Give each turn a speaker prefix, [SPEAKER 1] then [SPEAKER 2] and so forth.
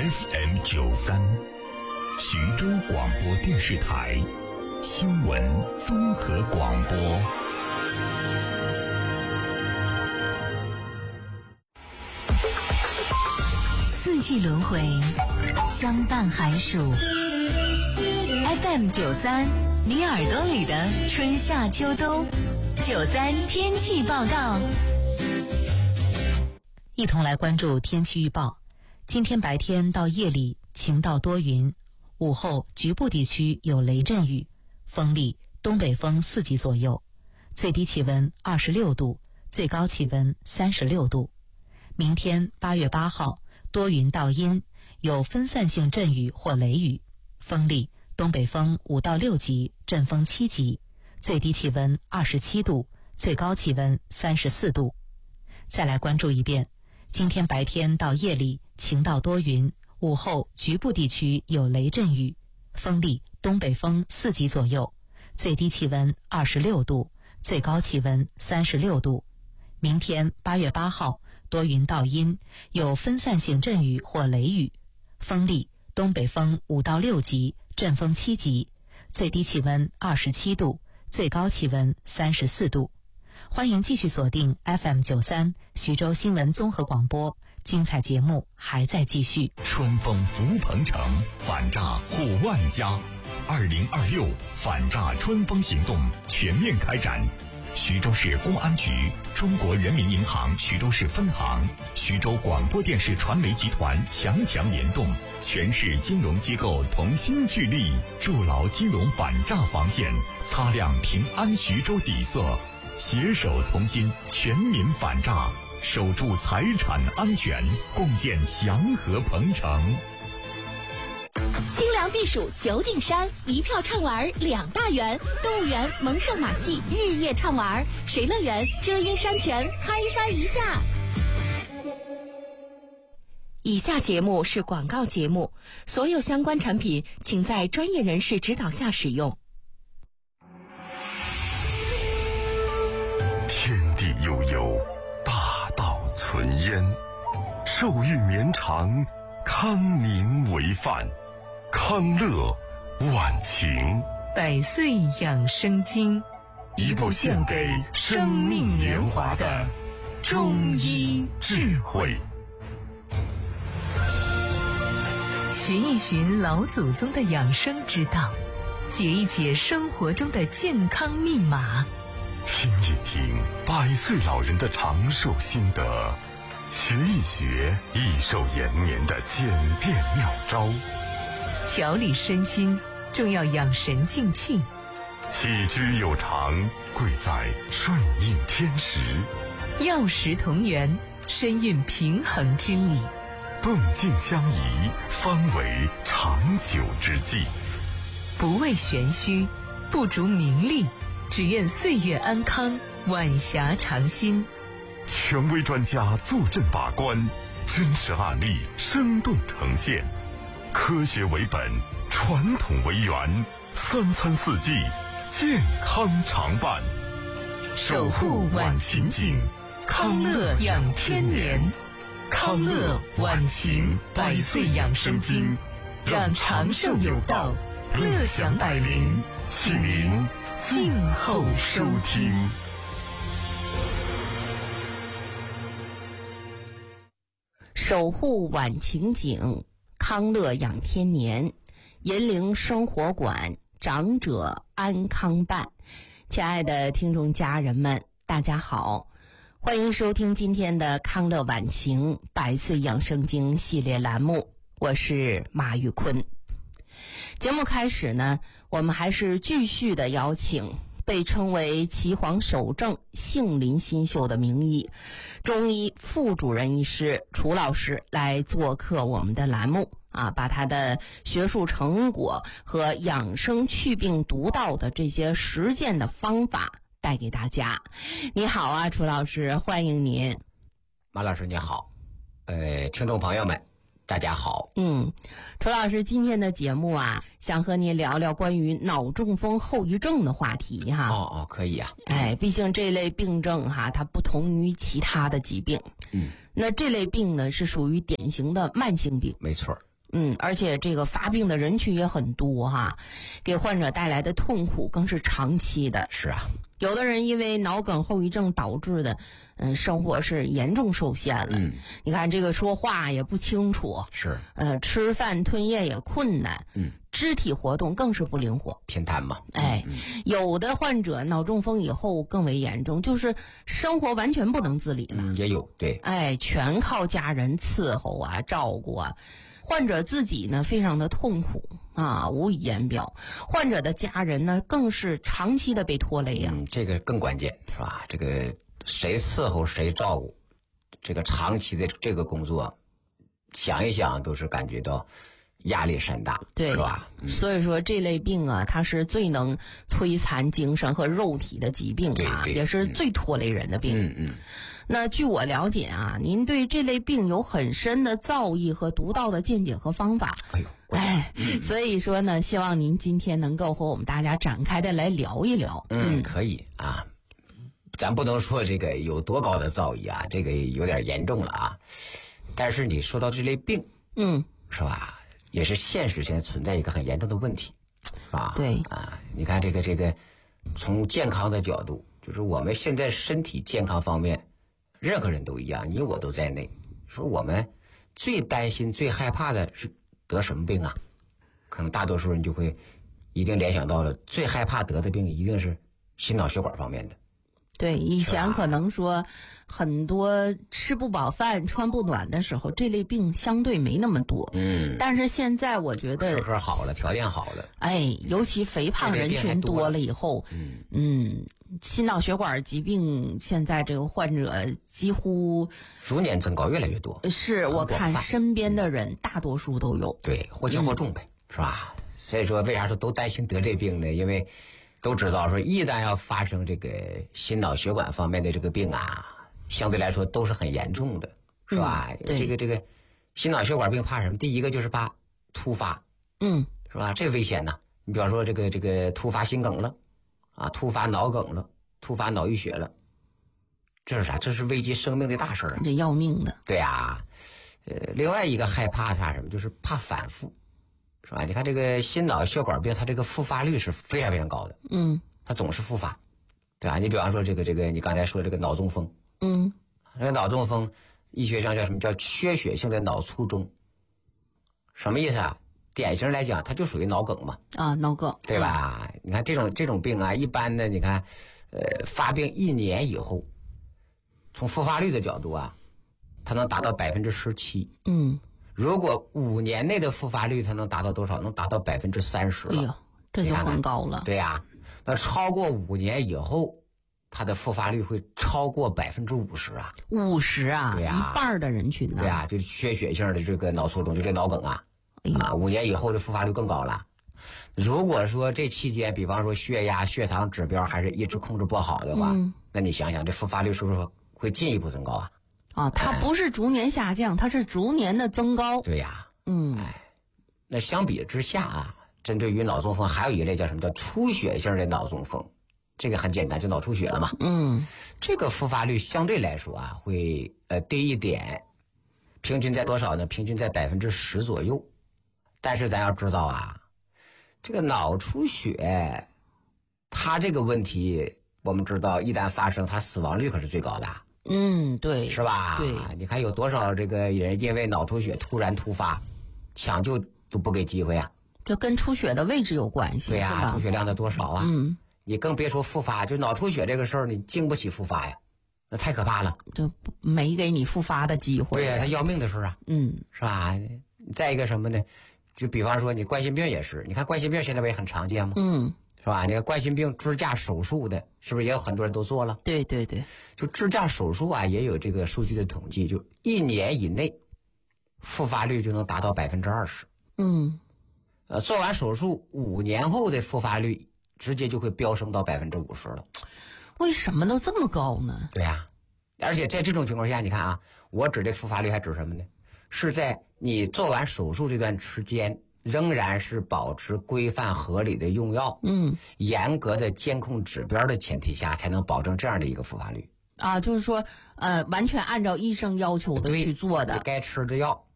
[SPEAKER 1] FM93，徐州广播电视台新闻综合广播。
[SPEAKER 2] 四季轮回，相伴寒暑。FM93，你耳朵里的春夏秋冬。93天气报告，一同来关注天气预报。今天白天到夜里晴到多云，午后局部地区有雷阵雨，风力东北风4级左右，最低气温26度，最高气温36度。明天8月8号，多云到阴，有分散性阵雨或雷雨，风力东北风5到6级，阵风7级，最低气温27度，最高气温34度。再来关注一遍，今天白天到夜里晴到多云，午后局部地区有雷阵雨，风力东北风4级左右，最低气温26度，最高气温36度。明天8月8号，多云到阴，有分散性阵雨或雷雨，风力东北风5到6级，阵风7级，最低气温27度，最高气温34度。欢迎继续锁定 FM93 徐州新闻综合广播，精彩节目还在继续。
[SPEAKER 1] 春风福鹏城，反诈护万家。2026反诈春风行动全面开展。徐州市公安局、中国人民银行徐州市分行、徐州广播电视传媒集团强联动，全市金融机构同心聚力，筑牢金融反诈防线，擦亮平安徐州底色，携手同心，全民反诈，守住财产安全，共建祥和鹏城。
[SPEAKER 3] 清凉避暑九鼎山，一票畅玩2大园，动物园萌兽马戏日夜畅玩，水乐园遮阴山泉嗨翻一下。以下节目是广告节目，所有相关产品请在专业人士指导下使用。
[SPEAKER 4] 天地悠悠，大道存焉，寿欲绵长，康宁为范，康乐晚晴。
[SPEAKER 5] 百岁养生经，
[SPEAKER 4] 一部献给生命年华的中医智慧。
[SPEAKER 5] 寻一寻老祖宗的养生之道，解一解生活中的健康密码，
[SPEAKER 4] 听一听100岁老人的长寿心得，学一学益寿延年的简便妙招。
[SPEAKER 5] 调理身心，重要养神静气。
[SPEAKER 4] 起居有常，贵在顺应天时。
[SPEAKER 5] 药食同源，深蕴平衡之理。
[SPEAKER 4] 动静相宜，方为长久之计。
[SPEAKER 5] 不为玄虚，不逐名利，只愿岁月安康，晚霞长新。
[SPEAKER 4] 权威专家坐镇把关，真实案例生动呈现，科学为本，传统为源，3餐4季健康常伴，
[SPEAKER 5] 守护晚晴景，康乐养天年。康乐晚晴100岁养生经，让长寿有道，乐享百龄，请您静候收听。
[SPEAKER 6] 守护晚晴景，康乐养天年，银陵生活馆，长者安康办。亲爱的听众家人们，大家好，欢迎收听今天的康乐晚晴100岁养生经系列栏目，我是马玉坤。节目开始呢，我们还是继续的邀请被称为岐黄首正、杏林新秀的名医、中医副主任医师楚老师来做客我们的栏目把他的学术成果和养生祛病独到的这些实践的方法带给大家。你好啊，楚老师，欢迎您。
[SPEAKER 7] 马老师你好，听众朋友们大家好。
[SPEAKER 6] 楚老师，今天的节目想和您聊聊关于脑中风后遗症的话题哈。
[SPEAKER 7] 可以啊。
[SPEAKER 6] 毕竟这类病症它不同于其他的疾病。那这类病呢是属于典型的慢性病。
[SPEAKER 7] 没错。
[SPEAKER 6] 而且这个发病的人群也很多哈，给患者带来的痛苦更是长期的。
[SPEAKER 7] 是啊，
[SPEAKER 6] 有的人因为脑梗后遗症导致的，生活是严重受限了。你看这个说话也不清楚，
[SPEAKER 7] 是，
[SPEAKER 6] 吃饭吞咽也困难，肢体活动更是不灵活，
[SPEAKER 7] 偏瘫嘛。
[SPEAKER 6] 有的患者脑中风以后更为严重，就是生活完全不能自理了。
[SPEAKER 7] 也有，对，
[SPEAKER 6] 全靠家人伺候啊、照顾啊。患者自己呢非常的痛苦啊，无以言表。患者的家人呢更是长期的被拖累啊。
[SPEAKER 7] 这个更关键是吧？这个谁伺候谁照顾，这个长期的这个工作，想一想都是感觉到压力山大，
[SPEAKER 6] 对，
[SPEAKER 7] 是吧？
[SPEAKER 6] 所以说这类病啊，它是最能摧残精神和肉体的疾病啊，也是最拖累人的病。那据我了解啊，您对这类病有很深的造诣和独到的见解和方法。所以说呢，希望您今天能够和我们大家展开的来聊一聊。
[SPEAKER 7] 可以啊，咱不能说这个有多高的造诣啊，这个有点严重了啊。但是你说到这类病，是吧？也是现实现在存在一个很严重的问题，是吧？
[SPEAKER 6] 对
[SPEAKER 7] 啊，你看这个，从健康的角度，就是我们现在身体健康方面，任何人都一样，你我都在内。说我们最担心、最害怕的是得什么病啊？可能大多数人就会一定联想到了，最害怕得的病一定是心脑血管方面的。
[SPEAKER 6] 对，以前可能说很多吃不饱饭穿不暖的时候，这类病相对没那么多。但是现在我觉得
[SPEAKER 7] 吃喝好了，条件好了，
[SPEAKER 6] 尤其肥胖人群多了以后，心脑血管疾病现在这个患者几乎
[SPEAKER 7] 逐年增高，越来越多。
[SPEAKER 6] 是我看身边的人大多数都有。
[SPEAKER 7] 对，或轻或重呗，是吧？所以说为啥说都担心得这病呢？因为都知道说，一旦要发生这个心脑血管方面的这个病啊，相对来说都是很严重的，是吧？这个心脑血管病怕什么？第一个就是怕突发，是吧？这危险呐！你比方说这个突发心梗了，啊，突发脑梗了，突发脑溢血了，这是啥？这是危及生命的大事啊！
[SPEAKER 6] 这要命的。
[SPEAKER 7] 对啊，另外一个害怕啥什么？就是怕反复。是吧？你看这个心脑血管病，它这个复发率是非常非常高的。它总是复发，对吧？你比方说这个，你刚才说这个脑中风，这个脑中风，医学上叫什么？叫缺血性的脑卒中。什么意思啊？典型来讲，它就属于脑梗嘛。
[SPEAKER 6] 啊，脑梗，
[SPEAKER 7] 对吧？你看这种病啊，一般的，你看，发病1年以后，从复发率的角度啊，它能达到17%。如果5年内的复发率，它能达到多少？能达到30%了。
[SPEAKER 6] 哎呦，这就很高了。
[SPEAKER 7] 对呀，那超过5年以后，它的复发率会超过50%啊。
[SPEAKER 6] 50啊，
[SPEAKER 7] 对呀，
[SPEAKER 6] 一半的人群呢。
[SPEAKER 7] 对呀，就是缺血性的这个脑卒中，就这脑梗啊，5年以后的复发率更高了。如果说这期间，比方说血压、血糖指标还是一直控制不好的话，那你想想，这复发率是不是会进一步增高啊？
[SPEAKER 6] 它不是逐年下降，它是逐年的增高。
[SPEAKER 7] 对呀，那相比之下啊，针对于脑中风，还有一类叫什么？叫出血性的脑中风。这个很简单，就脑出血了嘛。这个复发率相对来说啊，会低一点，平均在多少呢？平均在10%左右。但是咱要知道啊，这个脑出血，它这个问题，我们知道一旦发生，它死亡率可是最高的。
[SPEAKER 6] 对，
[SPEAKER 7] 是吧？
[SPEAKER 6] 对，
[SPEAKER 7] 你看有多少这个人因为脑出血突然突发，抢救都不给机会啊。
[SPEAKER 6] 这跟出血的位置有关系。
[SPEAKER 7] 对呀，
[SPEAKER 6] 出
[SPEAKER 7] 血量的多少啊？你更别说复发，就脑出血这个事儿，你经不起复发呀，那太可怕了，
[SPEAKER 6] 就没给你复发的机会。
[SPEAKER 7] 对呀，它要命的事儿啊。是吧？再一个什么呢？就比方说你冠心病也是，你看冠心病现在不也很常见吗？是吧？那个冠心病支架手术的，是不是也有很多人都做了？
[SPEAKER 6] 对，
[SPEAKER 7] 就支架手术啊，也有这个数据的统计，就1年以内，复发率就能达到20%。做完手术5年后的复发率直接就会飙升到50%了。
[SPEAKER 6] 为什么都这么高呢？
[SPEAKER 7] 对呀，而且在这种情况下，你看啊，我指的复发率还指什么呢？是在你做完手术这段时间，仍然是保持规范合理的用药，严格的监控指标的前提下，才能保证这样的一个复发率。
[SPEAKER 6] 就是说，完全按照医生要求的去做的，
[SPEAKER 7] 该吃的药